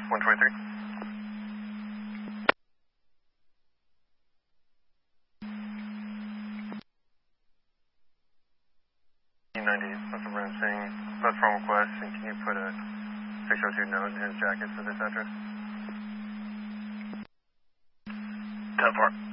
123. 90, that's what I'm saying. That's from request, and can you put a 602 note in his jacket for this address? 10-4.